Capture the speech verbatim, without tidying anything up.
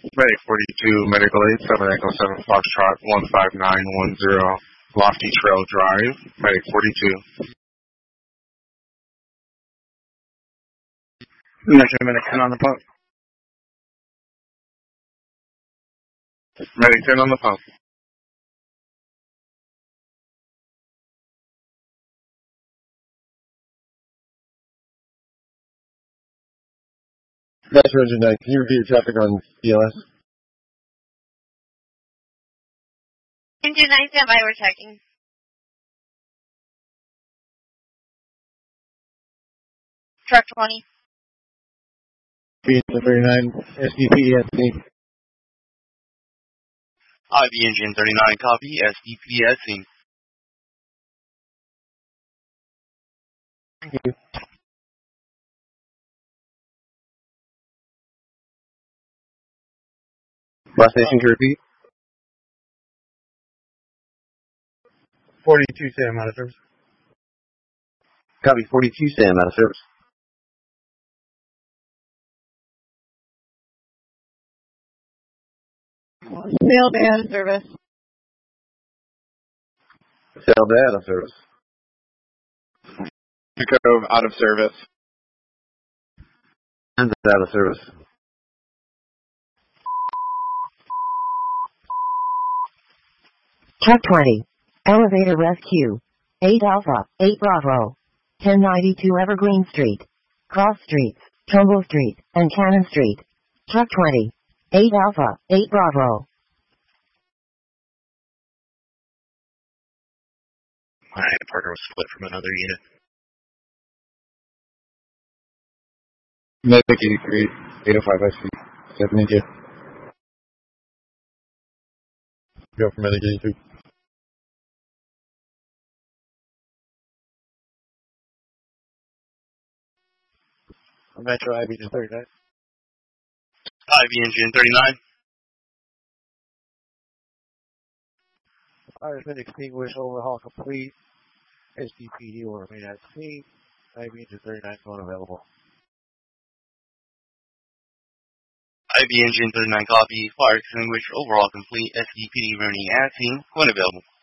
Medic forty-two, Medical eight, seven Echo seven Foxtrot, one five nine one zero, Lofty Trail Drive, Medic forty-two. Next Medic ten on the pump. Medic ten on the pump. Metro Engine nine, can you repeat your traffic on B L S? Engine nine, stand by, we're checking. Truck twenty. B thirty-nine, S D P E S C. I B Engine thirty-nine, copy, S D P S C. Thank you. Last station to repeat. forty-two, Sam, out of service. Copy, forty-two, Sam, out of service. Sailed out of service. Sailed out of service. Cove, out of service. And out of service. Truck twenty. Elevator rescue. eight Alpha, eight Bravo. ten ninety-two Evergreen Street. Cross Streets, Trumbull Street, and Cannon Street. Truck twenty. eight Alpha, eight Bravo. My partner was split from another unit. Medic eighty-three, eight oh five I C, stepping into you. Go for Medic eighty-three. Metro I B Engine thirty-nine. I B Engine thirty-nine. Fire has been extinguished, overhaul complete. S D P D will remain at sea. I B Engine thirty-nine phone available. I B Engine thirty-nine, copy, fire extinguished, overall complete, S D P D remaining at scene, when available.